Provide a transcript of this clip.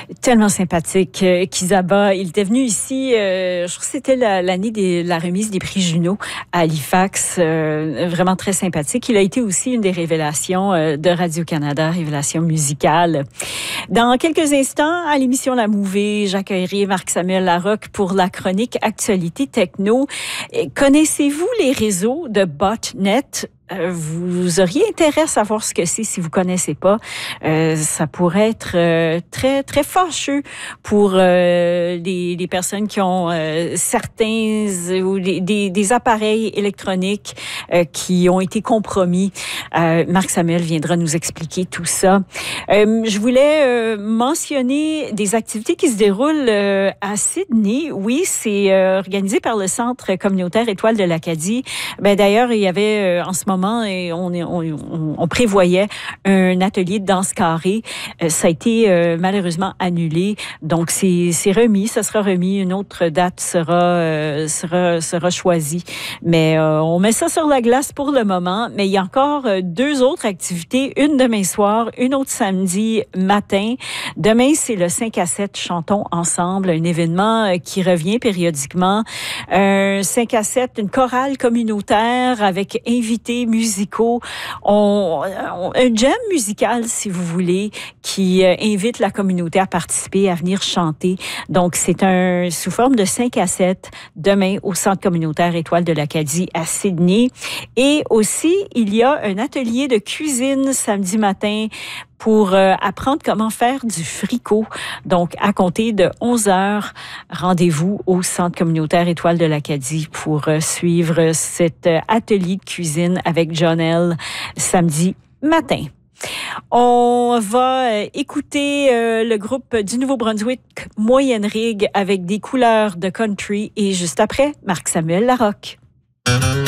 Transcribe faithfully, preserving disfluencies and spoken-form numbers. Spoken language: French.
Tellement sympathique, euh, Kizaba. Il était venu ici, euh, je crois que c'était la, l'année de la remise des prix Juno à Halifax. Euh, vraiment très sympathique. Il a été aussi une des révélations euh, de Radio-Canada, révélation musicale. Dans quelques instants, à l'émission La Mouvée, j'accueillerai Marc-Samuel Larocque pour la chronique Actualité Techno. Et connaissez-vous les réseaux de botnet? Euh, vous auriez intérêt à savoir ce que c'est si vous connaissez pas. Euh, ça pourrait être euh, très très fâcheux pour euh, les, les personnes qui ont euh, certains ou des, des, des appareils électroniques euh, qui ont été compromis. Euh, Marc Samuel viendra nous expliquer tout ça. Euh, je voulais euh, mentionner des activités qui se déroulent euh, à Sydney. Oui, c'est euh, organisé par le Centre communautaire Étoile de l'Acadie. Ben d'ailleurs, il y avait euh, en ce moment et on, on, on prévoyait un atelier de danse carrée. Euh, ça a été euh, malheureusement annulé. Donc, c'est, c'est remis. Ça sera remis. Une autre date sera, euh, sera, sera choisie. Mais euh, on met ça sur la glace pour le moment. Mais il y a encore euh, deux autres activités. Une demain soir, une autre samedi matin. Demain, c'est le cinq à sept Chantons ensemble, un événement euh, qui revient périodiquement. Un cinq à sept, une chorale communautaire avec invités musicaux. On, on, un jam musical, si vous voulez, qui euh, invite la communauté à participer, à venir chanter. Donc, c'est un sous forme de cinq à sept demain au Centre communautaire Étoile de l'Acadie à Sydney. Et aussi, il y a un atelier de cuisine samedi matin pour euh, apprendre comment faire du fricot. Donc, à compter de onze heures, rendez-vous au Centre communautaire Étoile de l'Acadie pour euh, suivre cet euh, atelier de cuisine avec Jonelle samedi matin. On va euh, écouter euh, le groupe du Nouveau-Brunswick, Moyenne Rigue, avec des couleurs de country. Et juste après, Marc-Samuel Larocque.